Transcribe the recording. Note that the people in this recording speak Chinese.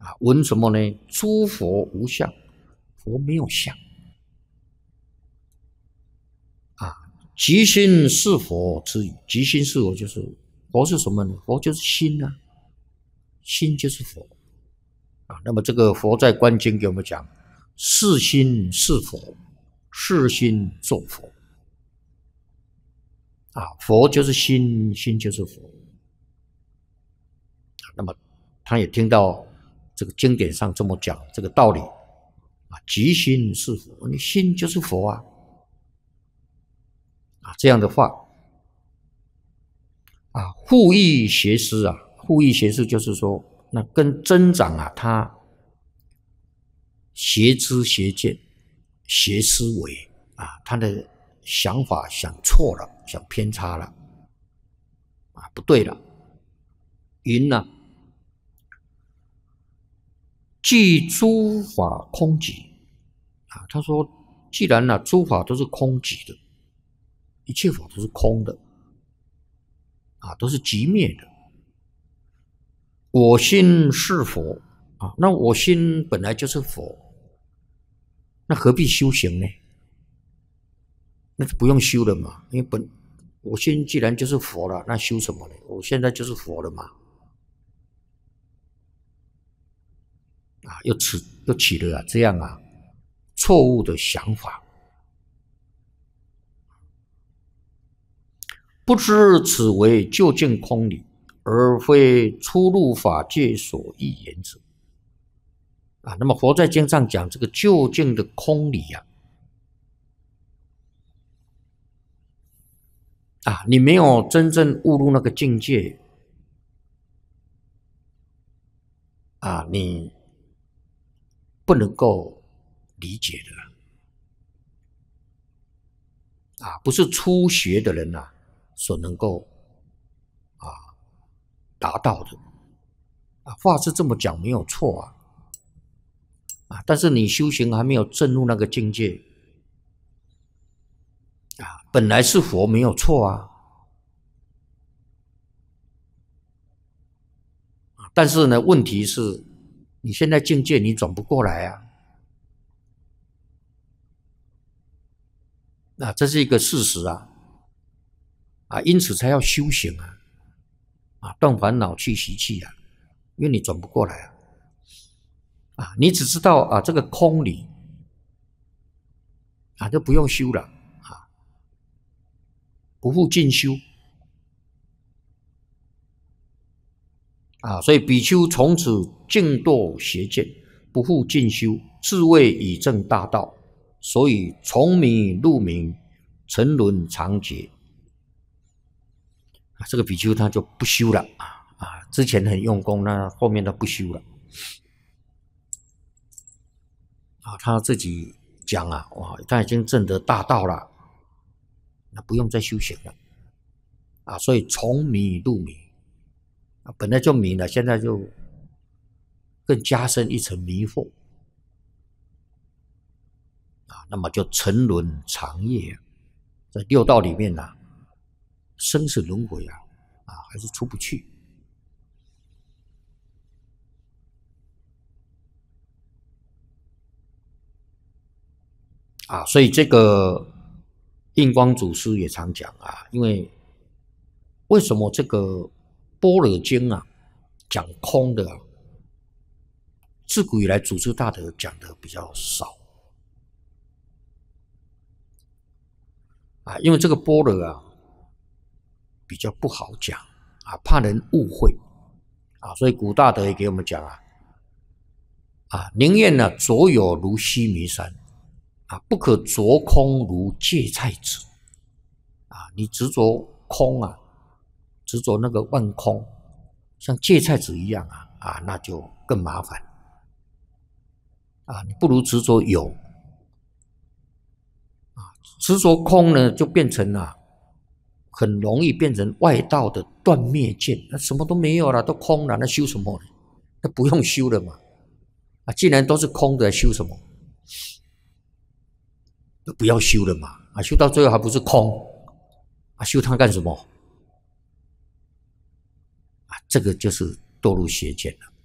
闻什么呢？诸佛无相，佛没有相。即心是佛之语，即心是佛就是佛是什么呢？佛就是心啊，心就是佛那么这个佛在观经给我们讲，是心是佛，是心作佛佛就是心，心就是佛那么他也听到这个经典上这么讲这个道理即心是佛，你心就是佛这样的话互益邪师互益邪师就是说，那跟增长他邪知邪见邪思维他的想法想错了，想偏差了不对了。云即诸法空寂他说既然诸法都是空寂的，一切法都是空的都是寂灭的。我心是佛那我心本来就是佛，那何必修行呢？那就不用修了嘛，因为我心既然就是佛了，那修什么呢？我现在就是佛了嘛又起了这样错误的想法。不知此为究竟空理，而非出入法界所欲言者那么佛在经上讲这个究竟的空理你没有真正悟入那个境界你不能够理解的不是初学的人所能够达到的话是这么讲没有错但是你修行还没有证入那个境界本来是佛没有错但是呢，问题是你现在境界你转不过来这是一个事实因此才要修行断烦恼去习气因为你转不过来你只知道这个空理就不用修了不复进修所以比丘从此净堕邪见，不复进修，自谓已证大道，所以从迷入明，沉沦常劫这个比丘他就不修了之前很用功，那后面他不修了他自己讲他已经证得大道了，那不用再修行了所以从迷入明本来就迷了，现在就更加深一层迷惑那么就沉沦长夜在六道里面生死轮回还是出不去所以这个印光祖师也常讲因为什么这个般若经讲空的自古以来祖师大德讲的比较少因为这个般若比较不好讲怕人误会所以古大德也给我们讲宁愿着有如须弥山不可着空如芥菜籽你执着空执着那个万空像芥菜籽一样那就更麻烦你不如执着有执着空呢就变成很容易变成外道的断灭见，那什么都没有了，都空了，那修什么呢？那不用修了嘛既然都是空的，修什么？那不要修了嘛修到最后还不是空修它干什么这个就是堕入邪见了